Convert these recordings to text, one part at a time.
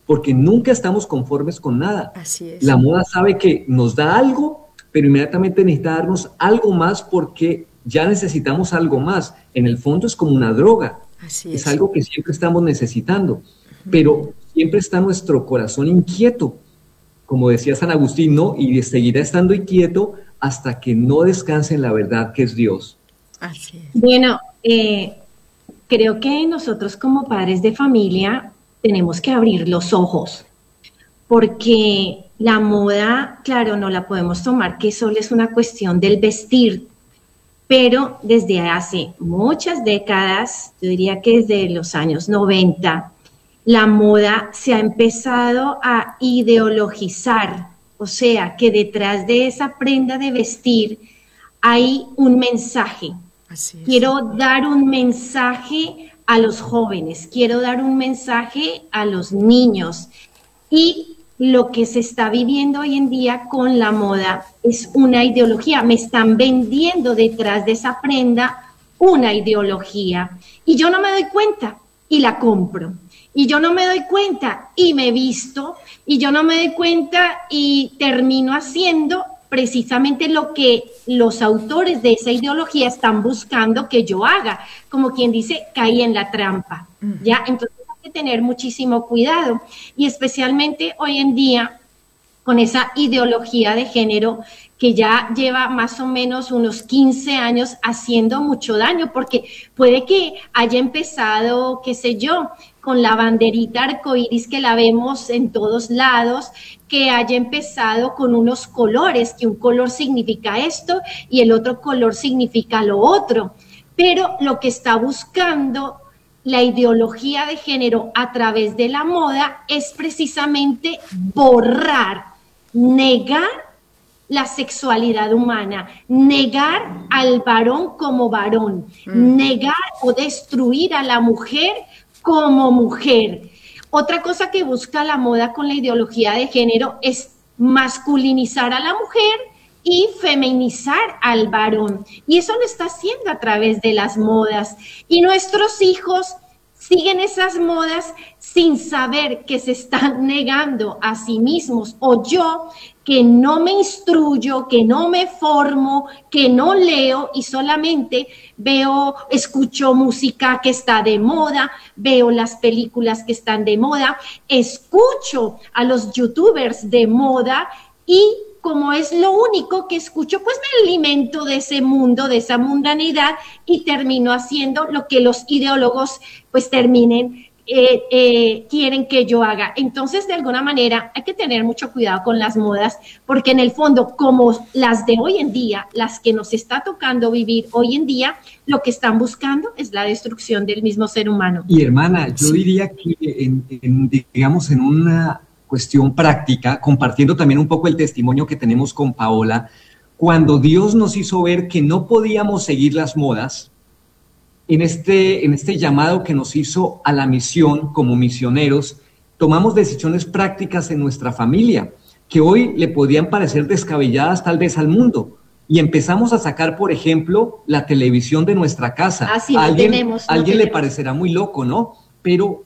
porque nunca estamos conformes con nada. Así es. La moda sabe que nos da algo, pero inmediatamente necesita darnos algo más porque ya necesitamos algo más. En el fondo es como una droga, Así es es. algo que siempre estamos necesitando, pero siempre está nuestro corazón inquieto, como decía San Agustín, ¿no? Y seguirá estando inquieto hasta que no descanse en la verdad que es Dios. Así es. Bueno, creo que nosotros como padres de familia tenemos que abrir los ojos, porque la moda, claro, no la podemos tomar que solo es una cuestión del vestir, pero desde hace muchas décadas, yo diría que desde los años 90, la moda se ha empezado a ideologizar, o sea, que detrás de esa prenda de vestir hay un mensaje. Así es. Quiero dar un mensaje a los jóvenes, quiero dar un mensaje a los niños. Y lo que se está viviendo hoy en día con la moda es una ideología. Me están vendiendo detrás de esa prenda una ideología. Y yo no me doy cuenta y la compro. Y yo no me doy cuenta y me visto. Y yo no me doy cuenta y termino haciendo precisamente lo que los autores de esa ideología están buscando que yo haga. Como quien dice, caí en la trampa. ¿Ya? Entonces hay que tener muchísimo cuidado. Y especialmente hoy en día, con esa ideología de género que ya lleva más o menos unos 15 años haciendo mucho daño, porque puede que haya empezado, qué sé yo, con la banderita arcoíris que la vemos en todos lados, que haya empezado con unos colores, que un color significa esto y el otro color significa lo otro. Pero lo que está buscando la ideología de género a través de la moda es precisamente borrar, negar la sexualidad humana, negar al varón como varón, negar o destruir a la mujer como mujer. Otra cosa que busca la moda con la ideología de género es masculinizar a la mujer y feminizar al varón. Y eso lo está haciendo a través de las modas. Y nuestros hijos siguen esas modas sin saber que se están negando a sí mismos. O yo, que no me instruyo, que no me formo, que no leo y solamente veo, escucho música que está de moda, veo las películas que están de moda, escucho a los youtubers de moda y como es lo único que escucho, pues me alimento de ese mundo, de esa mundanidad y termino haciendo lo que los ideólogos pues quieren que yo haga. Entonces, de alguna manera, hay que tener mucho cuidado con las modas, porque en el fondo, como las de hoy en día, las que nos está tocando vivir hoy en día, lo que están buscando es la destrucción del mismo ser humano. Y hermana, yo diría que digamos, en una cuestión práctica, compartiendo también un poco el testimonio que tenemos con Paola, cuando Dios nos hizo ver que no podíamos seguir las modas, en este llamado que nos hizo a la misión como misioneros, tomamos decisiones prácticas en nuestra familia, que hoy le podrían parecer descabelladas tal vez al mundo, y empezamos a sacar, por ejemplo, la televisión de nuestra casa. Así A alguien tenemos. le parecerá muy loco, ¿no? Pero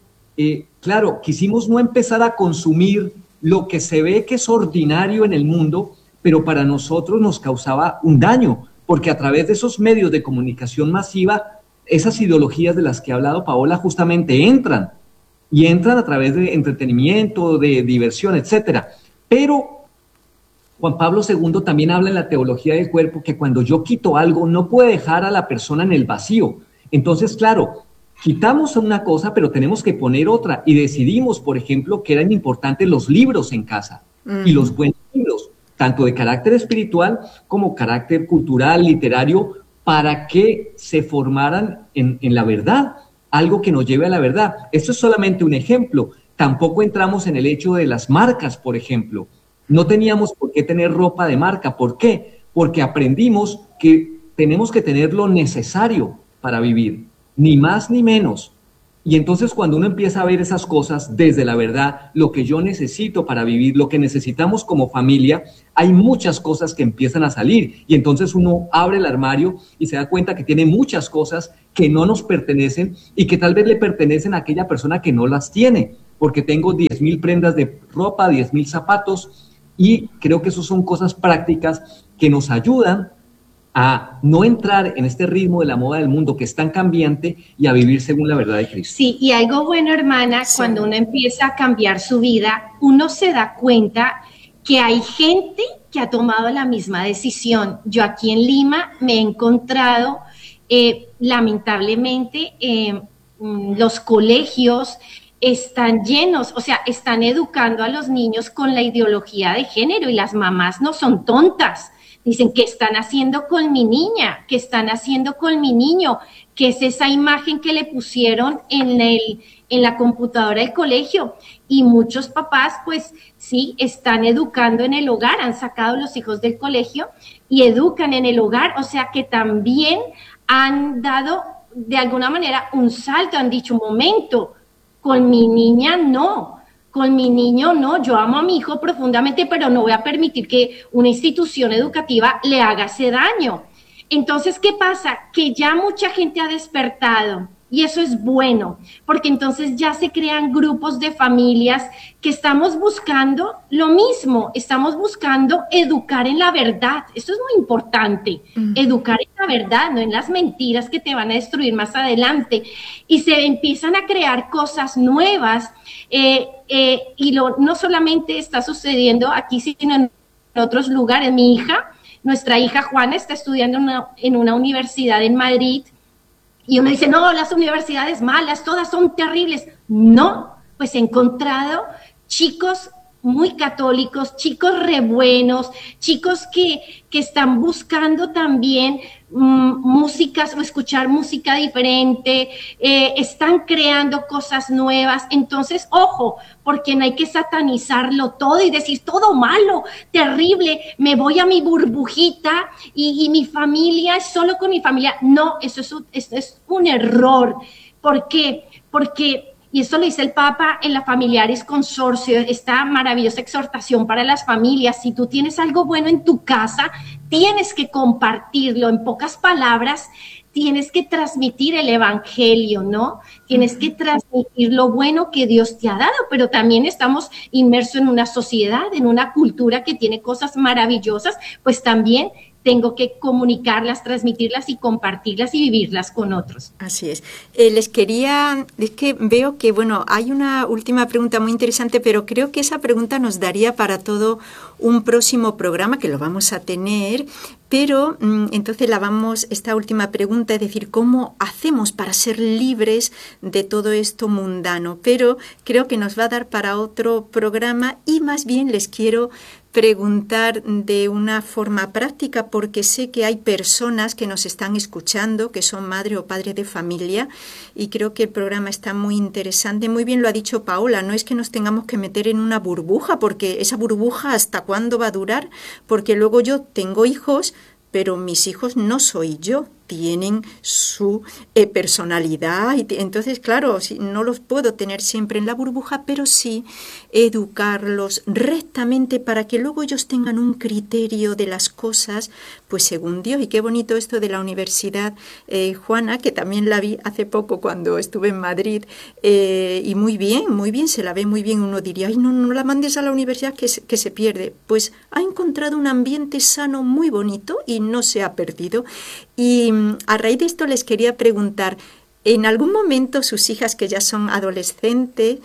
claro, quisimos no empezar a consumir lo que se ve que es ordinario en el mundo, pero para nosotros nos causaba un daño, porque a través de esos medios de comunicación masiva, esas ideologías de las que ha hablado Paola justamente entran, y entran a través de entretenimiento, de diversión, etcétera. Pero Juan Pablo II también habla en la teología del cuerpo que cuando yo quito algo, no puede dejar a la persona en el vacío. Entonces, claro, quitamos una cosa, pero tenemos que poner otra. Y decidimos, por ejemplo, que eran importantes los libros en casa y los buenos libros, tanto de carácter espiritual como carácter cultural, literario, para que se formaran en la verdad, algo que nos lleve a la verdad. Esto es solamente un ejemplo. Tampoco entramos en el hecho de las marcas, por ejemplo. No teníamos por qué tener ropa de marca. ¿Por qué? Porque aprendimos que tenemos que tener lo necesario para vivir, ni más ni menos. Y entonces cuando uno empieza a ver esas cosas desde la verdad, lo que yo necesito para vivir, lo que necesitamos como familia, hay muchas cosas que empiezan a salir. Y entonces uno abre el armario y se da cuenta que tiene muchas cosas que no nos pertenecen y que tal vez le pertenecen a aquella persona que no las tiene. porque tengo 10.000 prendas de ropa, 10.000 zapatos, y creo que eso son cosas prácticas que nos ayudan a no entrar en este ritmo de la moda del mundo que es tan cambiante y a vivir según la verdad de Cristo. Sí, y algo bueno, hermana, sí, cuando uno empieza a cambiar su vida, uno se da cuenta que hay gente que ha tomado la misma decisión. Yo aquí en Lima me he encontrado, lamentablemente, los colegios están llenos, o sea, están educando a los niños con la ideología de género y las mamás no son tontas. Dicen, ¿qué están haciendo con mi niña? ¿Qué están haciendo con mi niño? ¿Qué es esa imagen que le pusieron en la computadora del colegio? Y muchos papás, pues sí, están educando en el hogar, han sacado los hijos del colegio y educan en el hogar, o sea que también han dado de alguna manera un salto, han dicho, un momento, con mi niña no. Con mi niño no, yo amo a mi hijo profundamente, pero no voy a permitir que una institución educativa le haga ese daño. Entonces, ¿qué pasa? Que ya mucha gente ha despertado y eso es bueno, porque entonces ya se crean grupos de familias que estamos buscando lo mismo, estamos buscando educar en la verdad. Eso es muy importante, educar en la verdad, no en las mentiras que te van a destruir más adelante. Y se empiezan a crear cosas nuevas. Y no solamente está sucediendo aquí, sino en otros lugares. Nuestra hija Juana está estudiando en una universidad en Madrid y uno dice, no, las universidades malas, todas son terribles. No, pues he encontrado chicos muy católicos, chicos re buenos, chicos que están buscando también músicas o escuchar música diferente, están creando cosas nuevas. Entonces, ojo, porque no hay que satanizarlo todo y decir todo malo, terrible, me voy a mi burbujita y mi familia es solo con mi familia. No, eso es un error. ¿Por qué? Porque y esto lo dice el Papa en la Familiaris Consortio, esta maravillosa exhortación para las familias. Si tú tienes algo bueno en tu casa, tienes que compartirlo. En pocas palabras, tienes que transmitir el evangelio, ¿no? Tienes que transmitir lo bueno que Dios te ha dado, pero también estamos inmersos en una sociedad, en una cultura que tiene cosas maravillosas, pues también tengo que comunicarlas, transmitirlas y compartirlas y vivirlas con otros. Así es. Es que veo que, bueno, hay una última pregunta muy interesante, pero creo que esa pregunta nos daría para todo un próximo programa, que lo vamos a tener, pero entonces esta última pregunta, es decir, ¿cómo hacemos para ser libres de todo esto mundano? Pero creo que nos va a dar para otro programa y más bien les quiero preguntar de una forma práctica, porque sé que hay personas que nos están escuchando, que son madre o padre de familia, y creo que el programa está muy interesante. Muy bien lo ha dicho Paola, no es que nos tengamos que meter en una burbuja, porque esa burbuja ¿hasta cuándo va a durar? Porque luego yo tengo hijos, pero mis hijos no soy yo, tienen su personalidad, y entonces, claro, no los puedo tener siempre en la burbuja, pero sí educarlos rectamente para que luego ellos tengan un criterio de las cosas, pues según Dios. Y qué bonito esto de la universidad, Juana, que también la vi hace poco cuando estuve en Madrid, y muy bien, se la ve muy bien. Uno diría, ay, no la mandes a la universidad que se pierde. Pues ha encontrado un ambiente sano muy bonito y no se ha perdido. Y a raíz de esto les quería preguntar, ¿en algún momento sus hijas, que ya son adolescentes,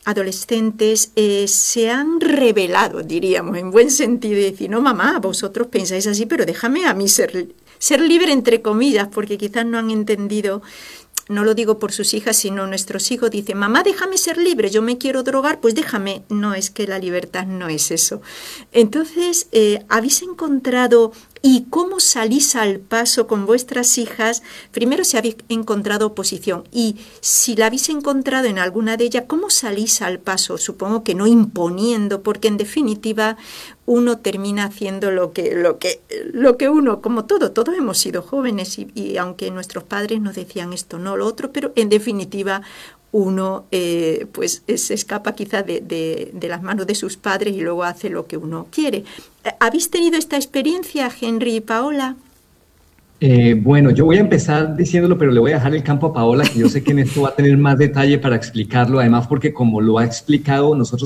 se han rebelado, diríamos, en buen sentido, y decir, no, mamá, vosotros pensáis así, pero déjame a mí ser libre, entre comillas, porque quizás no han entendido? No lo digo por sus hijas, sino nuestros hijos dicen, mamá, déjame ser libre, yo me quiero drogar, pues déjame. No, es que la libertad no es eso. Entonces, ¿habéis encontrado y cómo salís al paso con vuestras hijas? Primero, si habéis encontrado oposición, y si la habéis encontrado en alguna de ellas, ¿cómo salís al paso? Supongo que no imponiendo, porque en definitiva uno termina haciendo lo que uno, como todos hemos sido jóvenes, y aunque nuestros padres nos decían esto, no, lo otro, pero en definitiva uno pues se escapa quizá de las manos de sus padres y luego hace lo que uno quiere. ¿Habéis tenido esta experiencia, Henry y Paola? Bueno, yo voy a empezar diciéndolo, pero le voy a dejar el campo a Paola, que yo sé que en esto va a tener más detalle para explicarlo, además porque como lo ha explicado, nosotros